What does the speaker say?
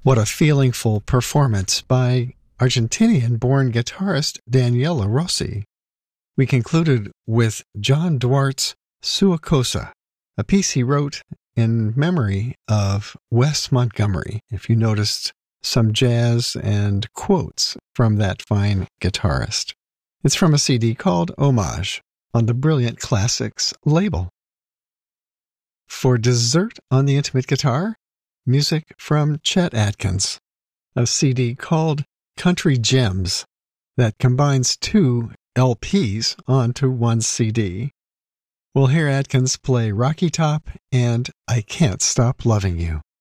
What a feelingful performance by Argentinian-born guitarist Daniela Rossi. We concluded with John Duarte's Sua Cosa, a piece he wrote in memory of Wes Montgomery, if you noticed some jazz and quotes from that fine guitarist. It's from a CD called Homage on the Brilliant Classics label. For dessert on the intimate guitar, music from Chet Atkins, a CD called Country Gems that combines two LPs onto one CD. We'll hear Atkins play Rocky Top and I Can't Stop Loving You.